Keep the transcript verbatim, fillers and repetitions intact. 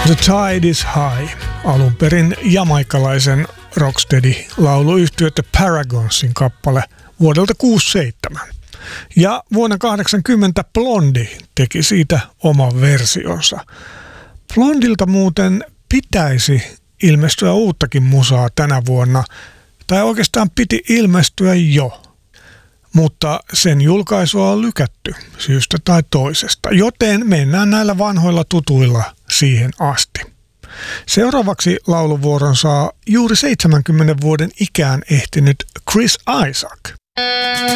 The Tide is High, alun perin jamaikalaisen rocksteady-lauluyhtye The Paragonsin kappale vuodelta kuusikymmentäseitsemän. Ja vuonna kahdeksankymmentä Blondie teki siitä oman versionsa. Blondilta muuten pitäisi ilmestyä uuttakin musaa tänä vuonna, tai oikeastaan piti ilmestyä jo. Mutta sen julkaisua on lykätty syystä tai toisesta, joten mennään näillä vanhoilla tutuilla siihen asti. Seuraavaksi lauluvuoron saa juuri seitsemänkymmenen vuoden ikään ehtinyt Chris Isaak.